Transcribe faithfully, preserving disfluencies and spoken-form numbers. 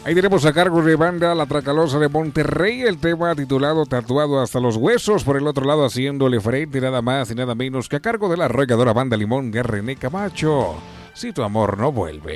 Ahí tenemos a cargo de banda La Tracalosa de Monterrey, el tema titulado Tatuado hasta los huesos. Por el otro lado, haciéndole frente nada más y nada menos que a cargo de la arrolladora banda Limón de René Camacho. Si tu amor no vuelve.